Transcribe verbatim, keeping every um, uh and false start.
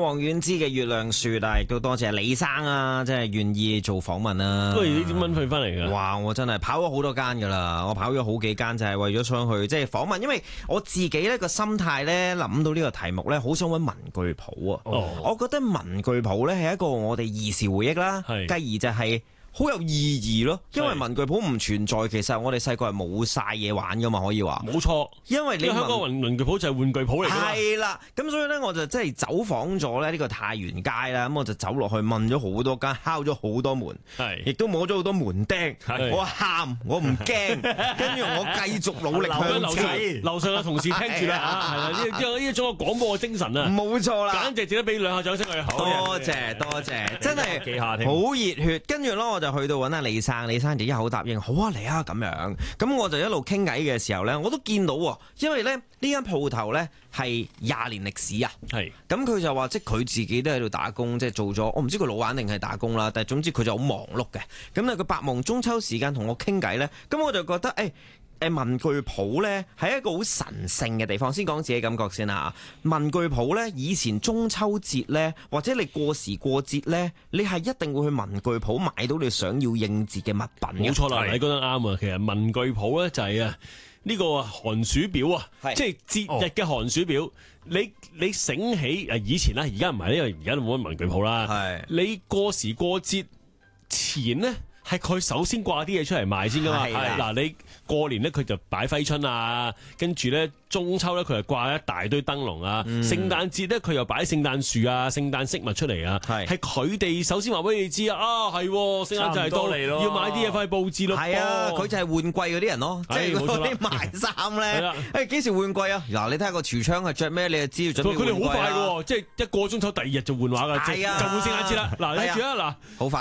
王菀之嘅月亮樹啊，亦都多謝李生啊，即係願意做訪問啊。 喂，你點蚊去翻嚟噶？ 哇！我真係跑咗好多間噶啦，我跑咗好幾間就係為咗想去即係訪問，因為我自己呢個心態呢，諗到呢個題目呢，好想揾文具鋪啊。 哦， 我覺得文具鋪呢係一個我哋兒時回憶啦，繼而就係、是。好有意義咯，因為文具鋪唔存在，其實我哋細個係冇晒嘢玩噶嘛，可以話。 冇錯， 因為你香港文文具鋪就係玩具鋪嚟㗎嘛。 係啦，咁所以咧我就即係走訪咗咧呢個太原街啦，咁我就走落去問咗好多間，敲咗好多門，亦都摸咗好多門釘。我喊，我唔驚，跟住我繼續努力向前。 樓上嘅同事聽住啦嚇，係啦，呢呢一種廣播嘅精神啊， 冇錯啦， 簡直值得俾兩下掌聲佢。 多謝多謝，真係好熱血。跟住咧我就去到揾阿李生，李生就一口答應，好啊嚟啊咁樣。咁我就一路傾偈嘅時候咧，我都見到喎，因為咧呢間鋪頭咧係廿年歷史啊。係。咁佢就話即係佢自己都喺度打工，即係做咗，我唔知佢老闆定係打工啦，但係總之佢就好忙碌嘅。咁咧佢百忙中抽時間同我傾偈咧，咁我就覺得誒。欸誒文具鋪呢係一個好神聖嘅地方，先講自己感覺先啦。文具鋪呢，以前中秋節呢，或者你過時過節呢，你係一定會去文具鋪買到你想要應節嘅物品。 冇錯啦，你講得啱啊！其實文具鋪呢就係啊呢個寒暑表啊，即係節日嘅寒暑表。哦、你你醒起誒以前啦，而家唔係，因為而家都冇乜文具鋪啦。係你過時過節前呢。係佢首先掛啲嘢出嚟賣先噶嘛，嗱你過年咧佢就擺揮春啊，跟住咧中秋咧佢就掛一大堆燈籠啊，嗯、聖誕節咧佢又擺聖誕樹啊、聖誕飾物出嚟啊，係佢哋首先話俾你知啊，啊係聖誕就係到嚟咯，要買啲嘢翻去佈置咯，係啊，佢就係換季嗰啲人咯，即係嗰啲賣衫咧，誒幾時換季啊？嗱你睇下個櫥窗係着咩，你就知道準備換季啦。佢哋好快嘅喎，即係一過中秋第二日就換畫㗎，就換聖誕節啦。嗱你住啊嗱，好快。